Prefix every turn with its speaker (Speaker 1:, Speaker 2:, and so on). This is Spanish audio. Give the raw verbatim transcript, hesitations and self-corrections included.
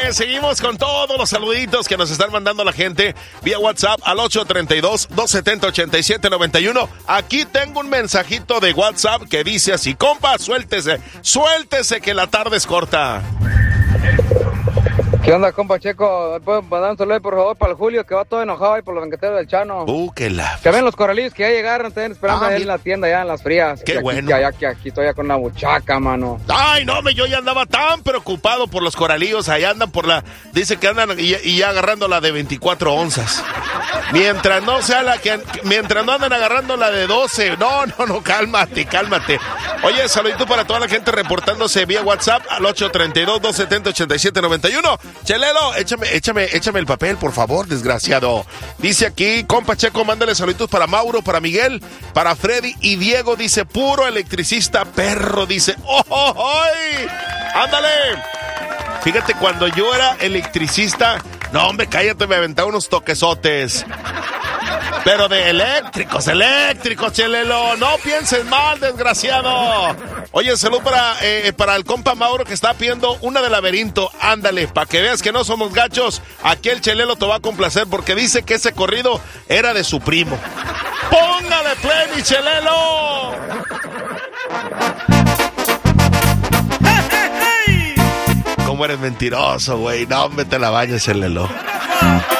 Speaker 1: Oye, seguimos con todos los saluditos que nos están mandando la gente vía WhatsApp al ocho tres dos, dos siete cero, ocho siete nueve uno. Aquí tengo un mensajito de WhatsApp que dice así: compa, suéltese, suéltese que la tarde es corta.
Speaker 2: ¿Qué onda, compa Checo? ¿Me pueden mandar un saludo, por favor, para el Julio, que va todo enojado ahí por los banqueteros del Chano?
Speaker 1: Uh, que la...
Speaker 2: Que ven los corralillos que ya llegaron, están esperando
Speaker 1: Ah,
Speaker 2: ahí
Speaker 1: mi...
Speaker 2: en la tienda, ya en las frías.
Speaker 1: Qué
Speaker 2: que aquí,
Speaker 1: bueno.
Speaker 2: Que allá, que aquí estoy ya con una buchaca, mano.
Speaker 1: Ay, no, me, yo ya andaba tan preocupado por los coralillos. Allá andan por la... Dice que andan y, y ya agarrando la de veinticuatro onzas. Mientras no sea la que... Mientras no andan agarrando la de doce. No, no, no, cálmate, cálmate. Oye, saludito para toda la gente reportándose vía WhatsApp al ocho tres dos, dos siete cero, ocho siete nueve uno. Chelelo, échame, échame, échame el papel, por favor, desgraciado. Dice aquí, compa Checo, mándale saluditos para Mauro, para Miguel, para Freddy y Diego. Dice, puro electricista perro. Dice, ¡oh, oh, oh! ¡Ándale! Fíjate, cuando yo era electricista, no, hombre, cállate, me aventaba unos toquesotes. Pero de eléctricos, eléctricos, Chelelo. No pienses mal, desgraciado. Oye, salud para, eh, para el compa Mauro que está pidiendo una de Laberinto. Ándale, para que veas que no somos gachos. Aquí el Chelelo te va a complacer porque dice que ese corrido era de su primo. ¡Póngale play, mi Chelelo! ¿Cómo eres mentiroso, güey? No, me te la bañes, Chelelo.